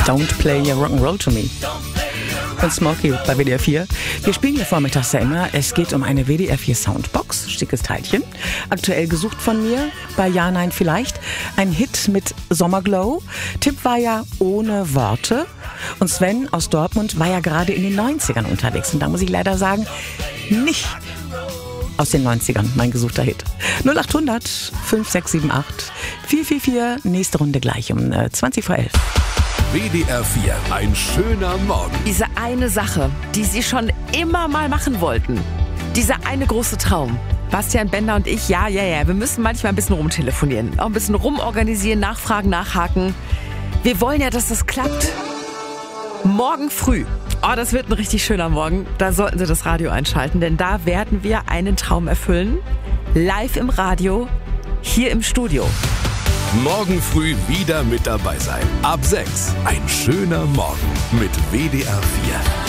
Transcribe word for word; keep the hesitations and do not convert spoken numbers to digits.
Don't Play Rock'n'Roll to Me. Und Smokey bei W D R vier. Wir spielen hier vormittags ja immer. Es geht um eine W D R vier Soundbox, schickes Teilchen. Aktuell gesucht von mir bei Ja, Nein, Vielleicht. Ein Hit mit Sommerglow. Tipp war ja Ohne Worte. Und Sven aus Dortmund war ja gerade in den neunzigern unterwegs. Und da muss ich leider sagen, nicht aus den neunzigern, mein gesuchter Hit. null acht hundert fünf sechs sieben acht vier vier vier. Nächste Runde gleich um zwanzig vor elf. W D R vier, ein schöner Morgen. Diese eine Sache, die Sie schon immer mal machen wollten. Dieser eine große Traum. Bastian Bender und ich, ja, ja, ja, wir müssen manchmal ein bisschen rumtelefonieren. Auch ein bisschen rumorganisieren, nachfragen, nachhaken. Wir wollen ja, dass das klappt. Morgen früh. Oh, das wird ein richtig schöner Morgen. Da sollten Sie das Radio einschalten, denn da werden wir einen Traum erfüllen. Live im Radio, hier im Studio. Morgen früh wieder mit dabei sein. Ab sechs. Ein schöner Morgen mit W D R vier.